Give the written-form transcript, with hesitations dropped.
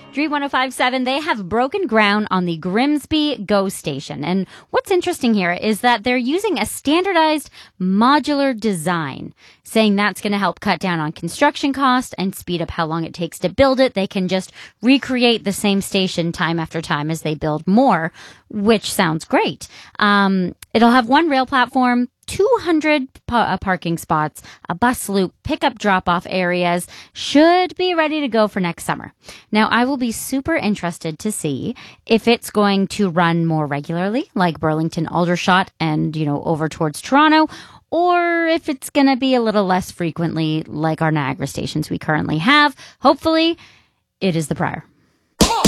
Dream 1057, they have broken ground on the Grimsby GO station. And what's interesting here is that they're using a standardized modular design, saying that's going to help cut down on construction costs and speed up how long it takes to build it. They can just recreate the same station time after time as they build more, which sounds great. It'll have one rail platform, 200 parking spots, a bus loop, pickup drop-off areas, should be ready to go for next summer. Now, I will be super interested to see if it's going to run more regularly, like Burlington, Aldershot, and, over towards Toronto, or if it's going to be a little less frequently like our Niagara stations we currently have. Hopefully, it is the prior.